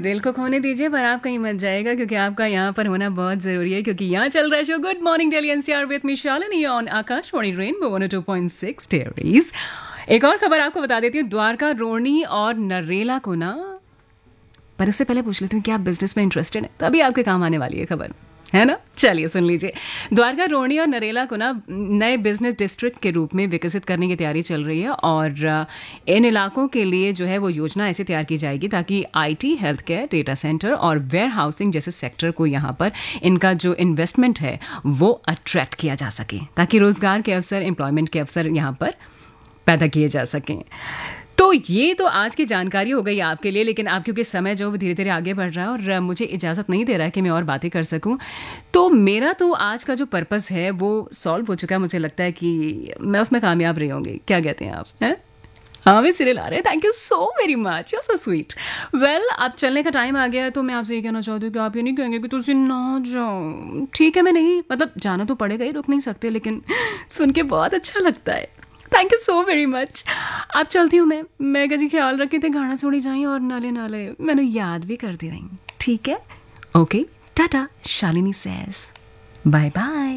दिल को खोने दीजिए पर आप कहीं मत जाएगा क्योंकि आपका यहाँ पर होना बहुत ज़रूरी है क्योंकि यहाँ चल रहा है show good morning Delhi NCR with me Shalini on Akashvani rainbow 102.6 teres. एक और खबर आपको बता देती हूँ, द्वारका रोहिणी और नरेला को ना, पर उससे पहले पूछ लेती हूँ कि आप बिजनेस में इंटरेस्टेड हैं, तभी आपके काम आने वाली है खबर, है ना। चलिए सुन लीजिए, द्वारका रोहिणी और नरेला को ना नए बिजनेस डिस्ट्रिक्ट के रूप में विकसित करने की तैयारी चल रही है और इन इलाकों के लिए जो है वो योजना ऐसे तैयार की जाएगी ताकि IT, health care, data centre और वेयर हाउसिंग जैसे सेक्टर को यहाँ पर इनका जो इन्वेस्टमेंट है वो अट्रैक्ट किया जा सके, ताकि रोजगार के अवसर, एम्प्लॉयमेंट के अवसर यहाँ पर पैदा किए जा सकें। तो ये तो आज की जानकारी हो गई आपके लिए, लेकिन आप क्योंकि समय जो धीरे धीरे आगे बढ़ रहा है और मुझे इजाज़त नहीं दे रहा है कि मैं और बातें कर सकूं, तो मेरा तो आज का जो पर्पस है वो सॉल्व हो चुका है। मुझे लगता है कि मैं उसमें कामयाब रही होंगी। क्या कहते हैं आप? हैं? हाँ, मैं सीरियल आ रहे हैं। Thank you so very much, you are so sweet. Well, अब चलने का टाइम आ गया है तो मैं आपसे ये कहना चाहती हूँ कि आप ये नहीं कहेंगे कि तुझे ना जाओ। ठीक है, मैं नहीं, मतलब जाना तो पड़ेगा ही, रुक नहीं सकते, लेकिन सुन के बहुत अच्छा लगता है। Thank you so very much. अब चलती हूँ मैं कभी ख्याल रखी थे गाना छोड़ी जाए और नाले नाले मैंने याद भी कर दी रही। ठीक है, okay, Tata, Shalini says, bye bye.